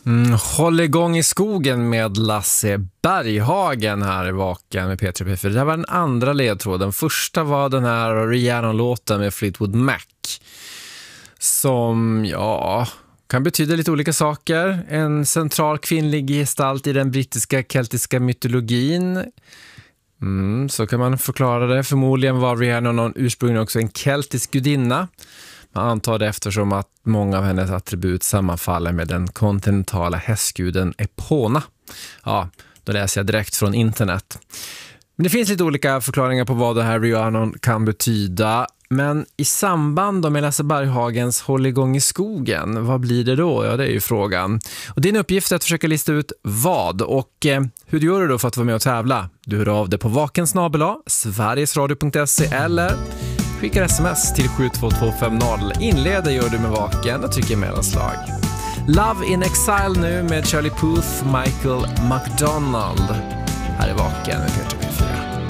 Håll igång i skogen med Lasse Berghagen här i Vaken med Peter P4. Det här var den andra ledtråden. Första var den här Rihanna-låten med Fleetwood Mac. Som, kan betyda lite olika saker. En central kvinnlig gestalt i den brittiska keltiska mytologin. Så kan man förklara det. Förmodligen var Rihanna någon ursprungligen också en keltisk gudinna. Man antar det eftersom att många av hennes attribut sammanfaller med den kontinentala hästguden Epona. Ja, då läser jag direkt från internet. Men det finns lite olika förklaringar på vad det här Rihanna kan betyda. Men i samband med Lasse Berghagens Håll igång i skogen, vad blir det då? Ja, det är ju frågan. Och din uppgift är att försöka lista ut vad. Och hur gör du då för att vara med och tävla? Du hör av dig på vakensnabel@sverigesradio.se eller skickar sms till 72250. Inleder gör du med Vaken och tycker mellanslag. Love in Exile nu med Charlie Puth, Michael McDonald. Här är Vaken med Peter.